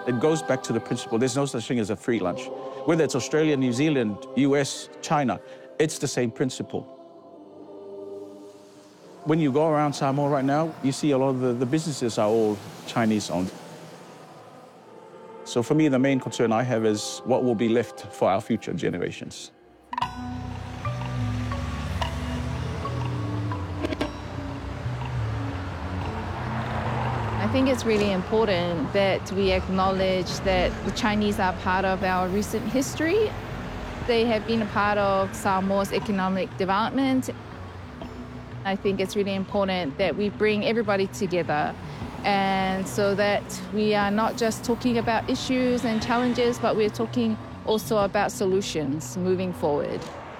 It goes back to the principle, there's no such thing as a free lunch. Whether it's Australia, New Zealand, US, China, it's the same principle. When you go around Samoa right now, you see a lot of the businesses are all Chinese-owned. So for me, the main concern I have is what will be left for our future generations. I think it's really important that we acknowledge that the Chinese are part of our recent history. They have been a part of Samoa's economic development. I think it's really important that we bring everybody together, and so that we are not just talking about issues and challenges, but we're talking also about solutions moving forward.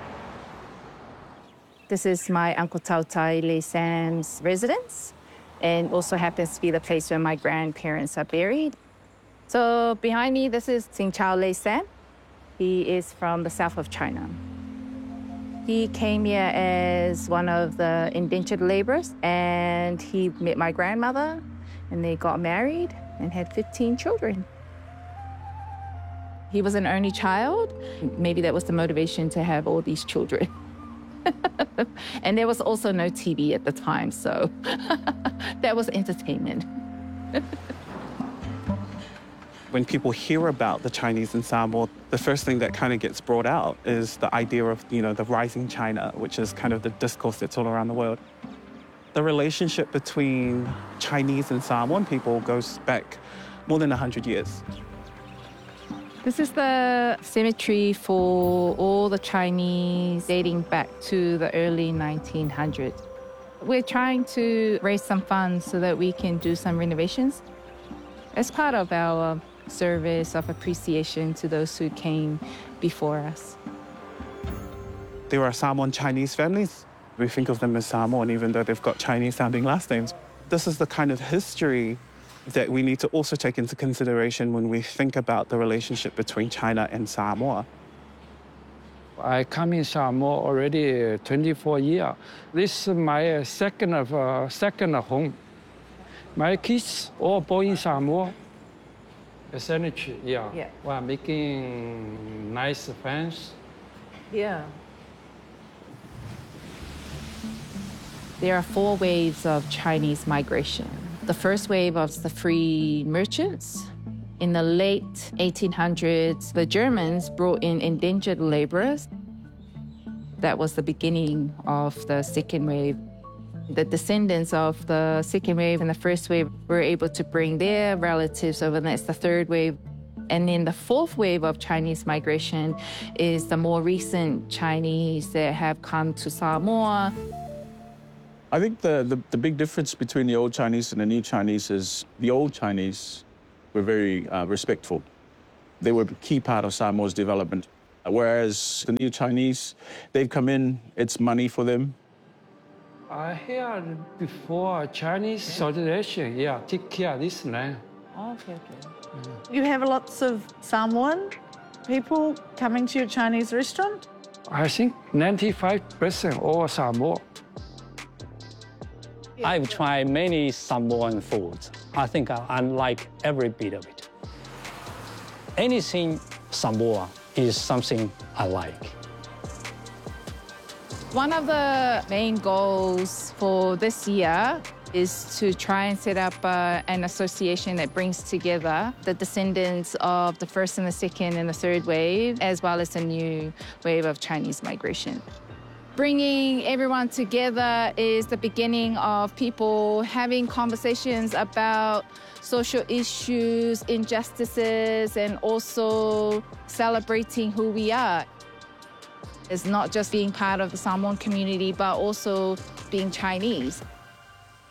This is my Uncle Tautai Le Sam's residence, and also happens to be the place where my grandparents are buried. So behind me, this is Sing Chao Le Sam. He is from the south of China. He came here as one of the indentured laborers, and he met my grandmother, and they got married and had 15 children. He was an only child. Maybe that was the motivation to have all these children. And there was also no TV at the time, so that was entertainment. When people hear about the Chinese in Samoa, the first thing that kind of gets brought out is the idea of, the rising China, which is kind of the discourse that's all around the world. The relationship between Chinese and Samoan people goes back more than 100 years. This is the cemetery for all the Chinese dating back to the early 1900s. We're trying to raise some funds so that we can do some renovations as part of our service of appreciation to those who came before us. There are Samoan Chinese families. We think of them as Samoan even though they've got Chinese-sounding last names. This is the kind of history that we need to also take into consideration when we think about the relationship between China and Samoa. I come in Samoa already 24 years. This is my second home. My kids all born in Samoa. Essentially, yeah. We're making nice friends. Yeah. There are 4 waves of Chinese migration. The first wave was the free merchants. In the late 1800s, the Germans brought in indentured laborers. That was the beginning of the second wave. The descendants of the second wave and the first wave were able to bring their relatives over, and that's the third wave. And then the fourth wave of Chinese migration is the more recent Chinese that have come to Samoa. I think the big difference between the old Chinese and the new Chinese is the old Chinese were very respectful. They were a key part of Samoa's development. Whereas the new Chinese, they've come in, it's money for them. I heard before Chinese Association, take care of this land. Okay. You have lots of Samoan people coming to your Chinese restaurant? I think 95% all Samoa. I've tried many Samoan foods. I think I like every bit of it. Anything Samoa is something I like. One of the main goals for this year is to try and set up an association that brings together the descendants of the first and the second and the third wave, as well as the new wave of Chinese migration. Bringing everyone together is the beginning of people having conversations about social issues, injustices, and also celebrating who we are. It's not just being part of the Samoan community, but also being Chinese.